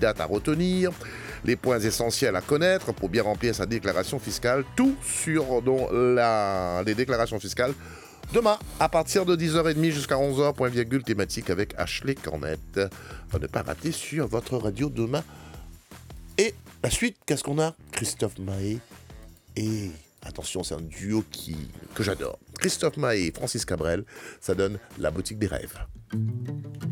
dates à retenir, les points essentiels à connaître pour bien remplir sa déclaration fiscale. Tout sur les déclarations fiscales. Demain, à partir de 10h30 jusqu'à 11h, point virgule thématique avec Ashley Cornette. À ne pas rater sur votre radio demain. Et la suite, qu'est-ce qu'on a? Christophe Maé et... Attention, c'est un duo que j'adore. Christophe Maé et Francis Cabrel, ça donne La Boutique des Rêves.